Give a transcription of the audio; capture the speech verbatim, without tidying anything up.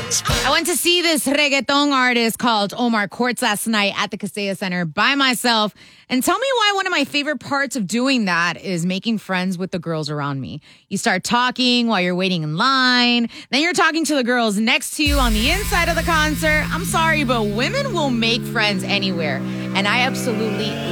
I went to see this reggaeton artist called Omar Courtz last night at the Casella Center by myself. And tell me why one of my favorite parts of doing that is making friends with the girls around me. You start talking while you're waiting in line. Then you're talking to the girls next to you on the inside of the concert. I'm sorry, but women will make friends anywhere. And I absolutely